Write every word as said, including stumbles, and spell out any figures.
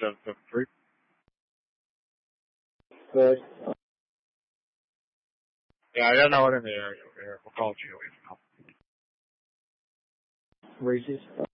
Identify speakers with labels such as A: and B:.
A: seven seven three.
B: Good.
A: Yeah, I got no one in the area over here. We'll call you.
B: Racist.